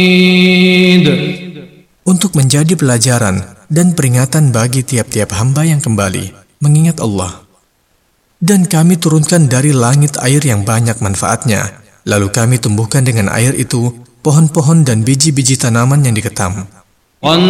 Untuk menjadi pelajaran dan peringatan bagi tiap-tiap hamba yang kembali mengingat Allah. Dan kami turunkan dari langit air yang banyak manfaatnya, lalu kami tumbuhkan dengan air itu pohon-pohon dan biji-biji tanaman yang diketam.